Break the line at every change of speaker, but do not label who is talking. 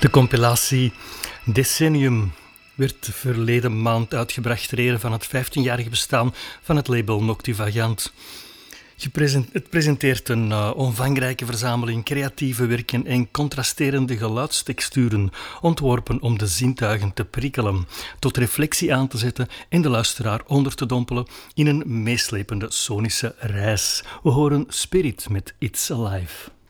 De compilatie Decennium werd verleden maand uitgebracht ter ere van het 15-jarige bestaan van het label Noctivagant. Het presenteert een omvangrijke verzameling creatieve werken en contrasterende geluidstexturen, ontworpen om de zintuigen te prikkelen, tot reflectie aan te zetten en de luisteraar onder te dompelen in een meeslepende sonische reis. We horen Spirit met It's Alive.